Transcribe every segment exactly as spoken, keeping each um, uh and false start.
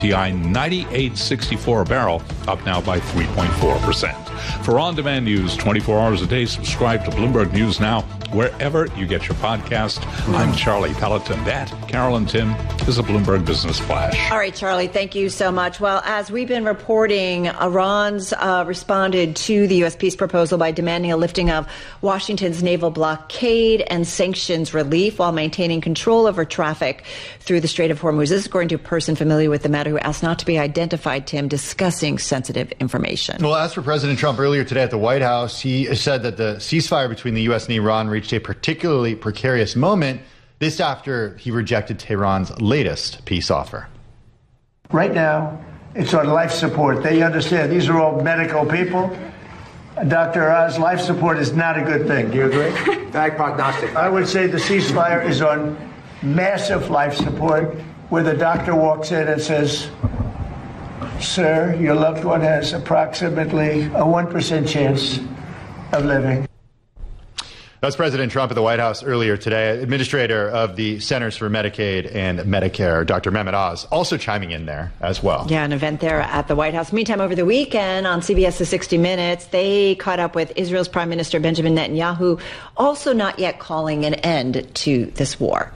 W T I ninety-eight sixty-four a barrel, up now by three point four percent. For on-demand news twenty-four hours a day, subscribe to Bloomberg News Now wherever you get your podcast. Mm-hmm. I'm Charlie Pelleton. That, Carolyn Tim, is a Bloomberg Business Flash. All right, Charlie, thank you so much. Well, as we've been reporting, Iran's uh, responded to the U S peace proposal by demanding a lifting of Washington's naval blockade and sanctions relief while maintaining control over traffic through the Strait of Hormuz. This is according to a person familiar with the matter who asked not to be identified, Tim, discussing sensitive information. Well, as for President Trump earlier today at the White House, he said that the ceasefire between the U S and Iran reached a particularly precarious moment, this after he rejected Tehran's latest peace offer. Right now, it's on life support. They understand these are all medical people. Doctor Oz, life support is not a good thing. Do you agree? Bad prognostic. I would say the ceasefire is on massive life support, where the doctor walks in and says, sir, your loved one has approximately a one percent chance of living. That's President Trump at the White House earlier today. Administrator of the Centers for Medicaid and Medicare, Doctor Mehmet Oz, also chiming in there as well. Yeah, an event there at the White House. Meantime, over the weekend on CBS's sixty minutes, they caught up with Israel's Prime Minister Benjamin Netanyahu, also not yet calling an end to this war.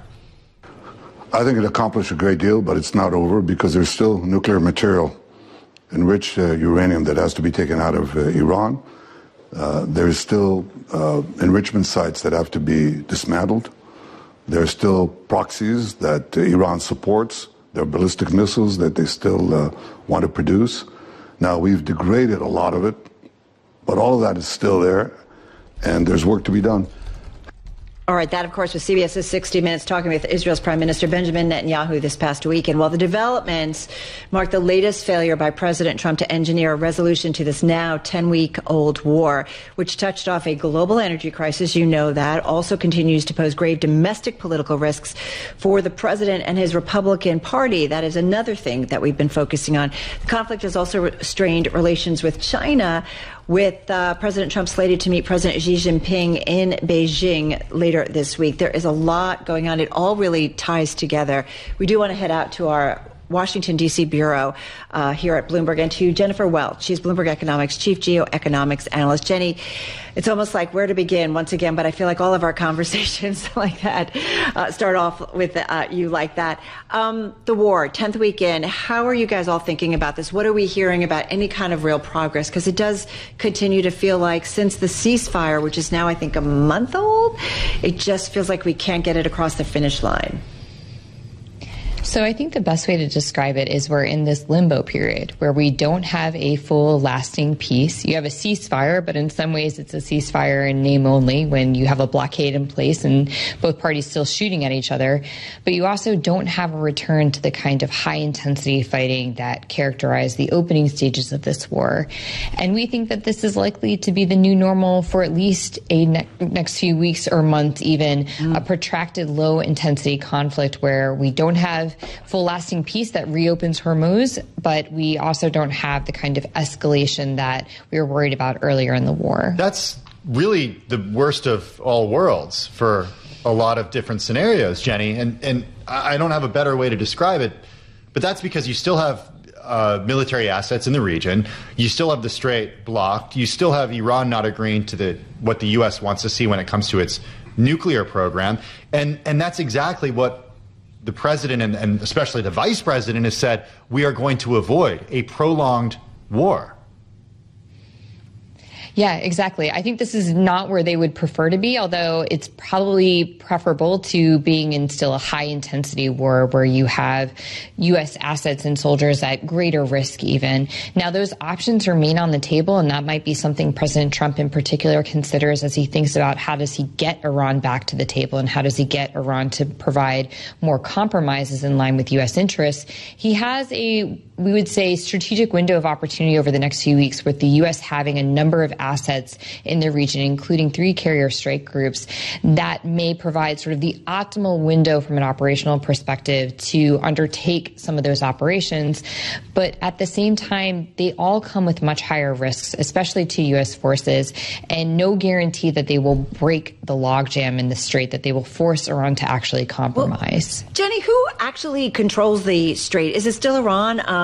I think it accomplished a great deal, but it's not over because there's still nuclear material, enriched uh, uranium that has to be taken out of uh, Iran. Uh, there's still uh, enrichment sites that have to be dismantled. There's still proxies that uh, Iran supports. There are ballistic missiles that they still uh, want to produce. Now, we've degraded a lot of it, but all of that is still there, and there's work to be done. All right, that, of course, was CBS's sixty minutes talking with Israel's Prime Minister Benjamin Netanyahu this past weekend. While the developments mark the latest failure by President Trump to engineer a resolution to this now ten-week-old war, which touched off a global energy crisis, you know that, also continues to pose grave domestic political risks for the president and his Republican Party. That is another thing that we've been focusing on. The conflict has also strained relations with China, with uh, President Trump slated to meet President Xi Jinping in Beijing later this week. There is a lot going on. It all really ties together. We do want to head out to our Washington, D C bureau uh, here at Bloomberg and to Jennifer Welch. She's Bloomberg Economics Chief Geoeconomics Analyst. Jenny, it's almost like where to begin once again, but I feel like all of our conversations like that uh, start off with uh, you like that. Um, the war, tenth week in, how are you guys all thinking about this? What are we hearing about any kind of real progress? Because it does continue to feel like since the ceasefire, which is now I think a month old, it just feels like we can't get it across the finish line. So I think the best way to describe it is we're in this limbo period where we don't have a full lasting peace. You have a ceasefire, but in some ways it's a ceasefire in name only when you have a blockade in place and both parties still shooting at each other. But you also don't have a return to the kind of high intensity fighting that characterized the opening stages of this war. And we think that this is likely to be the new normal for at least a ne- next few weeks or months, even mm. a protracted low intensity conflict where we don't have full lasting peace that reopens Hormuz, but we also don't have the kind of escalation that we were worried about earlier in the war. That's really the worst of all worlds for a lot of different scenarios, Jenny, and, and I don't have a better way to describe it, but that's because you still have uh, military assets in the region, you still have the Strait blocked, you still have Iran not agreeing to the what the U S wants to see when it comes to its nuclear program, and, and that's exactly what the president and, and especially the vice president has said. We are going to avoid a prolonged war. Yeah, exactly. I think this is not where they would prefer to be, although it's probably preferable to being in still a high intensity war where you have U S assets and soldiers at greater risk even. Now, those options remain on the table, and that might be something President Trump in particular considers as he thinks about how does he get Iran back to the table and how does he get Iran to provide more compromises in line with U S interests. He has a, we would say, strategic window of opportunity over the next few weeks with the U S having a number of assets in the region, including three carrier strike groups that may provide sort of the optimal window from an operational perspective to undertake some of those operations. But at the same time, they all come with much higher risks, especially to U S forces, and no guarantee that they will break the logjam in the strait, that they will force Iran to actually compromise. Well, Jenny, who actually controls the strait? Is it still Iran? Um,